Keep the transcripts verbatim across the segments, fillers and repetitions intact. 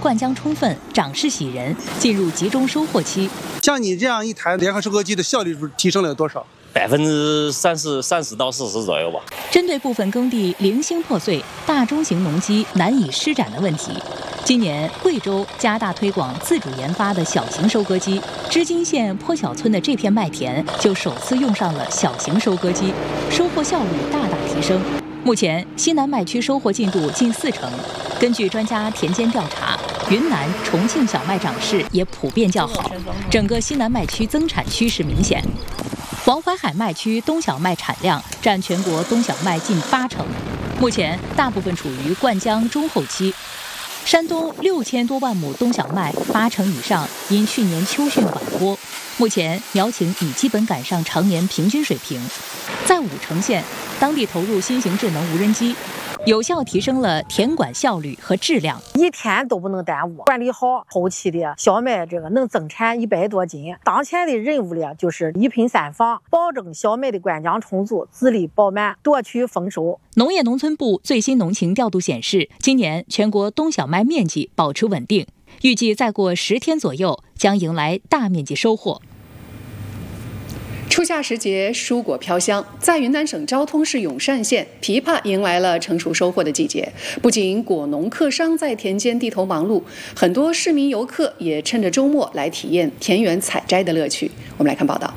灌浆充分，长势喜人，进入集中收获期。 像你这样一台联合收割机的效率提升了有多少？ 百分之三十、三十到四十左右吧。 针对部分耕地零星破碎、大中型农机难以施展的问题，今年贵州加大推广自主研发的小型收割机，织金县坡小村的这片麦田就首次用上了小型收割机，收获效率大大提升。目前西南麦区收获进度近四成。根据专家田间调查，云南、重庆小麦长势也普遍较好，整个西南麦区增产趋势明显。黄淮海麦区冬小麦产量占全国冬小麦近八成，目前大部分处于灌浆中后期。山东六千多万亩冬小麦八成以上因去年秋汛晚播，目前苗情已基本赶上常年平均水平。在武城县，当地投入新型智能无人机，有效提升了田管效率和质量， 一天都不能耽误。管理好后期的小麦，这个能增产一百多斤。当前的任务呢，就是一品三防，保证小麦的灌浆充足、籽粒饱满，夺取丰收。 农业农村部最新农情调度显示，今年全国冬小麦面积保持稳定，预计再过十天左右将迎来大面积收获。 初夏时节，蔬果飘香，在云南省昭通市永善县，枇杷迎来了成熟收获的季节。不仅果农客商在田间地头忙碌，很多市民游客也趁着周末来体验田园采摘的乐趣。我们来看报道。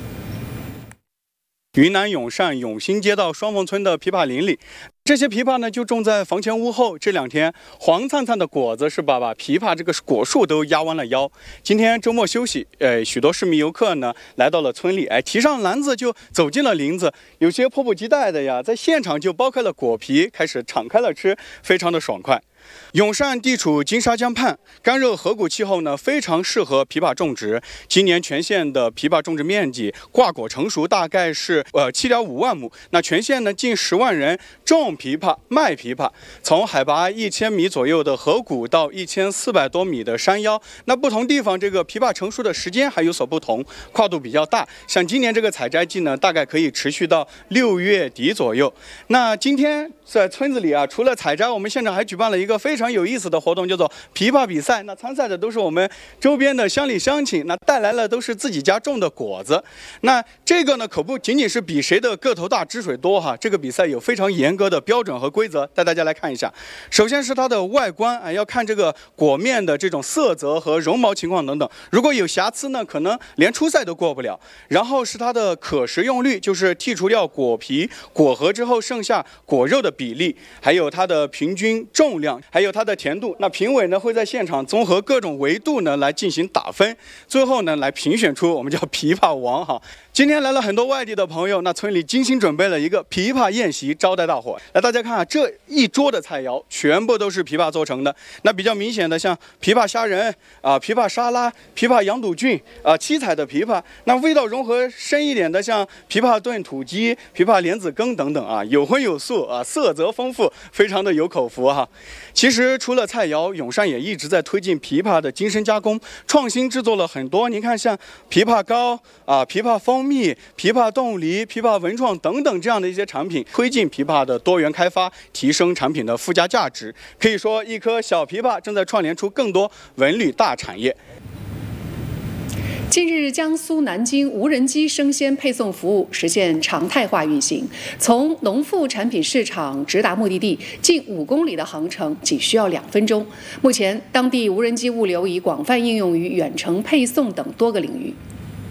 云南永善永兴街道双凤村的枇杷林里，这些枇杷呢就种在房前屋后。这两天黄灿灿的果子是把把枇杷这个果树都压弯了腰。今天周末休息，呃，许多市民游客呢来到了村里，哎，提上篮子就走进了林子。有些迫不及待的呀，在现场就剥开了果皮，开始敞开了吃，非常的爽快。永善地处金沙江畔，干热河谷气候呢，非常适合枇杷种植。今年全县的枇杷种植面积挂果成熟大概是呃七点五万亩。那全县呢近十万人种枇杷、卖枇杷。从海拔一千米左右的河谷到一千四百多米的山腰，那不同地方这个枇杷成熟的时间还有所不同，跨度比较大。像今年这个采摘季呢，大概可以持续到六月底左右。那今天在村子里啊，除了采摘，我们现场还举办了一个非常有意思的活动，叫做枇杷比赛。那参赛的都是我们周边的乡里乡亲，那带来了都是自己家种的果子。那这个呢，可不仅仅是比谁的个头大、汁水多哈。这个比赛有非常严格的标准和规则，带大家来看一下。首先是它的外观，哎，要看这个果面的这种色泽和绒毛情况等等。如果有瑕疵呢，可能连初赛都过不了。然后是它的可食用率，就是剔除掉果皮、果核之后剩下果肉的比例，还有它的平均重量，还有它的甜度。那评委呢会在现场综合各种维度呢来进行打分，最后呢来评选出我们叫枇杷王哈。今天来了很多外地的朋友，那村里精心准备了一个枇杷宴席招待大伙。来，大家看啊，这一桌的菜肴全部都是枇杷做成的。那比较明显的像枇杷虾仁啊、枇杷沙拉、枇杷羊肚菌啊、七彩的枇杷。那味道融合深一点的，像枇杷炖土鸡、枇杷莲子羹等等啊，有荤有素啊，色泽丰富，非常的有口福哈。其实除了菜肴，永善也一直在推进枇杷的精深加工，创新制作了很多。您看，像枇杷膏啊、枇杷蜂蜜、枇杷冻梨、枇杷文创等等这样的一些产品，推进枇杷的多元开发，提升产品的附加价值。可以说，一颗小枇杷正在串联出更多文旅大产业。 近日，江苏南京无人机生鲜配送服务实现常态化运行，从农副产品市场直达目的地，近五公里的航程仅需要两分钟。目前，当地无人机物流已广泛应用于远程配送等多个领域。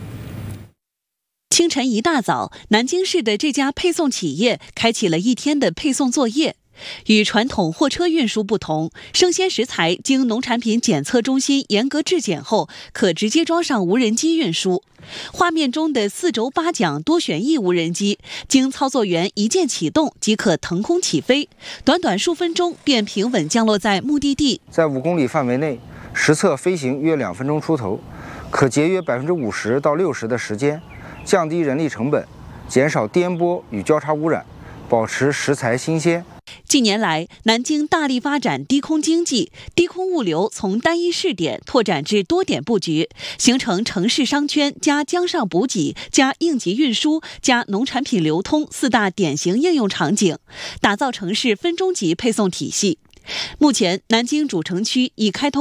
清晨一大早，南京市的这家配送企业开启了一天的配送作业。与传统货车运输不同，生鲜食材经农产品检测中心严格质检后，可直接装上无人机运输。画面中的四轴八桨多旋翼无人机，经操作员一键启动即可腾空起飞，短短数分钟便平稳降落在目的地。 在五公里范围内，实测飞行约两分钟出头，可节约百分之五十到六十的时间，降低人力成本，减少颠簸与交叉污染，保持食材新鲜。 近年来，南京大力发展低空经济，低空物流从单一试点拓展至多点布局，形成城市商圈加江上补给加应急运输加农产品流通四大典型应用场景，打造城市分钟级配送体系。目前，南京主城区已开通